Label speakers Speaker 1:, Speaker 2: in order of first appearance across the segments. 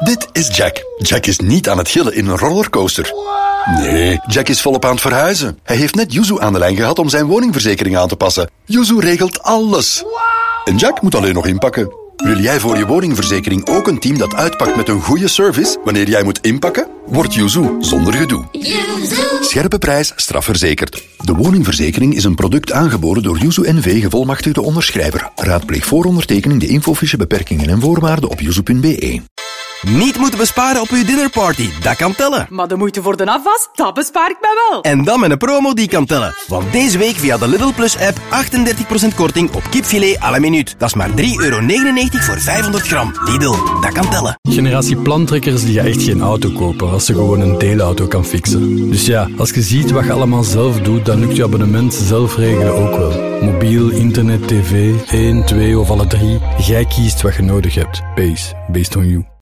Speaker 1: Dit is Jack. Jack is niet aan het gillen in een rollercoaster. Nee, Jack is volop aan het verhuizen. Hij heeft net Yuzu aan de lijn gehad om zijn woningverzekering aan te passen. Yuzu regelt alles. En Jack moet alleen nog inpakken. Wil jij voor je woningverzekering ook een team dat uitpakt met een goede service wanneer jij moet inpakken? Word Yuzu zonder gedoe. Scherpe prijs, strafverzekerd. De woningverzekering is een product aangeboden door Yuzu NV gevolmachtigde onderschrijver. Raadpleeg voor ondertekening de infofiche beperkingen en voorwaarden op yuzu.be.
Speaker 2: Niet moeten besparen op uw dinnerparty, dat kan tellen.
Speaker 3: Maar de moeite voor de afwas, dat bespaar ik mij wel.
Speaker 2: En dan met een promo die kan tellen. Want deze week via de Lidl Plus app 38% korting op kipfilet à la minuut. Dat is maar €3,99 voor 500 gram. Lidl, dat kan tellen.
Speaker 4: Generatie plantrekkers die gaan echt geen auto kopen als ze gewoon een deelauto kan fixen. Dus ja, als je ziet wat je allemaal zelf doet, dan lukt je abonnement zelf regelen ook wel. Mobiel, internet, tv, 1, 2 of alle 3. Jij kiest wat je nodig hebt. Based on you.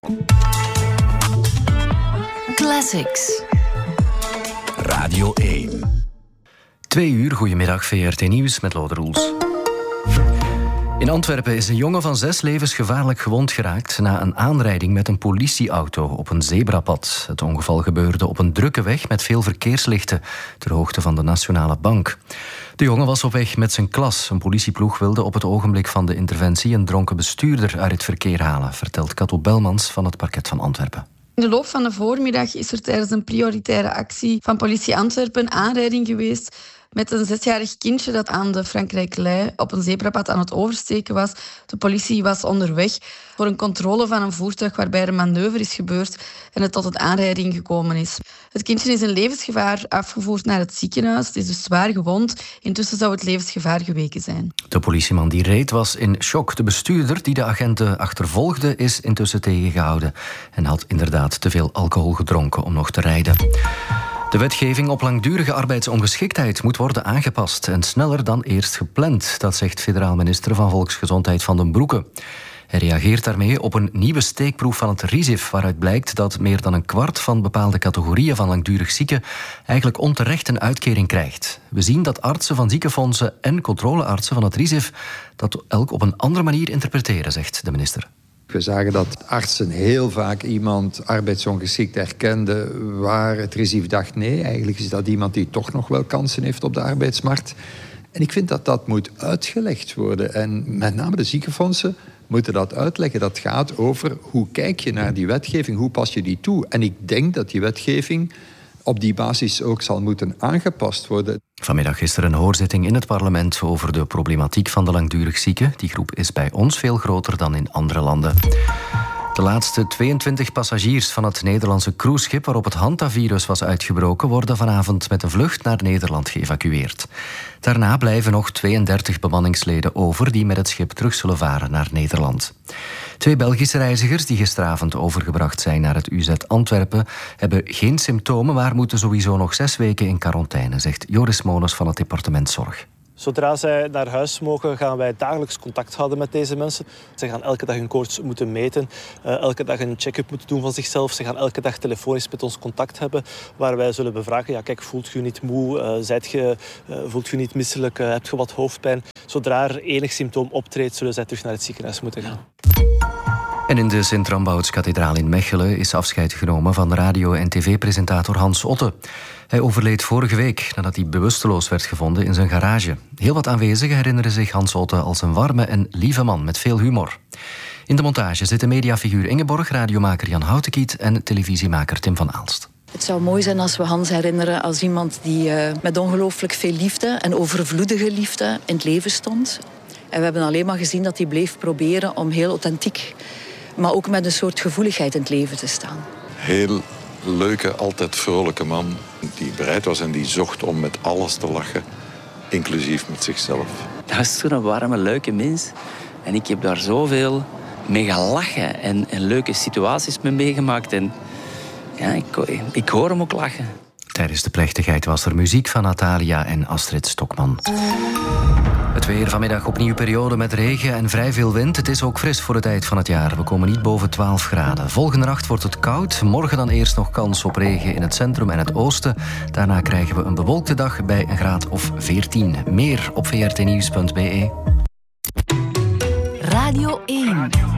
Speaker 5: Classics.
Speaker 2: Radio 1.
Speaker 6: 2 uur, goedemiddag, VRT Nieuws met Lode Roels. In Antwerpen is een jongen van 6 levensgevaarlijk gewond geraakt na een aanrijding met een politieauto op een zebrapad. Het ongeval gebeurde op een drukke weg met veel verkeerslichten ter hoogte van de Nationale Bank. De jongen was op weg met zijn klas. Een politieploeg wilde op het ogenblik van de interventie een dronken bestuurder uit het verkeer halen, vertelt Kato Belmans van het parket van Antwerpen.
Speaker 7: In de loop van de voormiddag is er tijdens een prioritaire actie van politie Antwerpen een aanrijding geweest met een 6-jarig kindje dat aan de Frankrijk-Lei op een zebrapad aan het oversteken was. De politie was onderweg voor een controle van een voertuig waarbij er een manoeuvre is gebeurd en het tot een aanrijding gekomen is. Het kindje is in levensgevaar afgevoerd naar het ziekenhuis. Het is dus zwaar gewond. Intussen zou het levensgevaar geweken zijn.
Speaker 6: De politieman die reed was in shock. De bestuurder die de agenten achtervolgde is intussen tegengehouden en had inderdaad te veel alcohol gedronken om nog te rijden. De wetgeving op langdurige arbeidsongeschiktheid moet worden aangepast en sneller dan eerst gepland. Dat zegt federaal minister van Volksgezondheid Van den Broeke. Hij reageert daarmee op een nieuwe steekproef van het RISIF, waaruit blijkt dat meer dan een kwart van bepaalde categorieën van langdurig zieken eigenlijk onterecht een uitkering krijgt. We zien dat artsen van ziekenfondsen en controleartsen van het RISIF dat elk op een andere manier interpreteren, zegt de minister.
Speaker 8: We zagen dat artsen heel vaak iemand arbeidsongeschikt erkenden waar het RISIF dacht nee, eigenlijk is dat iemand die toch nog wel kansen heeft op de arbeidsmarkt. En ik vind dat dat moet uitgelegd worden. En met name de ziekenfondsen moeten dat uitleggen. Dat gaat over hoe kijk je naar die wetgeving, hoe pas je die toe. En ik denk dat die wetgeving op die basis ook zal moeten aangepast worden.
Speaker 6: Vanmiddag is er een hoorzitting in het parlement over de problematiek van de langdurig zieken. Die groep is bij ons veel groter dan in andere landen. De laatste 22 passagiers van het Nederlandse cruiseschip waarop het hantavirus was uitgebroken worden vanavond met een vlucht naar Nederland geëvacueerd. Daarna blijven nog 32 bemanningsleden over die met het schip terug zullen varen naar Nederland. 2 Belgische reizigers die gisteravond overgebracht zijn naar het UZ Antwerpen hebben geen symptomen, maar moeten sowieso nog 6 weken in quarantaine, zegt Joris Mones van het departement Zorg.
Speaker 9: Zodra zij naar huis mogen, gaan wij dagelijks contact houden met deze mensen. Ze gaan elke dag hun koorts moeten meten, elke dag een check-up moeten doen van zichzelf. Ze gaan elke dag telefonisch met ons contact hebben, waar wij zullen bevragen. Ja, kijk, voelt u niet moe? Voelt u niet misselijk? Hebt u wat hoofdpijn? Zodra er enig symptoom optreedt, zullen zij terug naar het ziekenhuis moeten gaan.
Speaker 6: En in de Sint-Rambouts-kathedraal in Mechelen is afscheid genomen van radio- en tv-presentator Hans Otte. Hij overleed vorige week nadat hij bewusteloos werd gevonden in zijn garage. Heel wat aanwezigen herinneren zich Hans Otte als een warme en lieve man met veel humor. In de montage zitten mediafiguur Ingeborg, radiomaker Jan Houtekiet en televisiemaker Tim van Aalst.
Speaker 10: Het zou mooi zijn als we Hans herinneren als iemand die met ongelooflijk veel liefde en overvloedige liefde in het leven stond. En we hebben alleen maar gezien dat hij bleef proberen om heel authentiek, maar ook met een soort gevoeligheid in het leven te staan.
Speaker 11: Heel leuke, altijd vrolijke man die bereid was en die zocht om met alles te lachen, inclusief met zichzelf.
Speaker 12: Dat was toen een warme, leuke mens. En ik heb daar zoveel mee gelachen en leuke situaties mee meegemaakt. En ja, ik hoor hem ook lachen.
Speaker 6: Tijdens de plechtigheid was er muziek van Natalia en Astrid Stokman. Het weer vanmiddag opnieuw periode met regen en vrij veel wind. Het is ook fris voor de tijd van het jaar. We komen niet boven 12 graden. Volgende nacht wordt het koud. Morgen dan eerst nog kans op regen in het centrum en het oosten. Daarna krijgen we een bewolkte dag bij een graad of 14. Meer op vrtnieuws.be.
Speaker 5: Radio 1.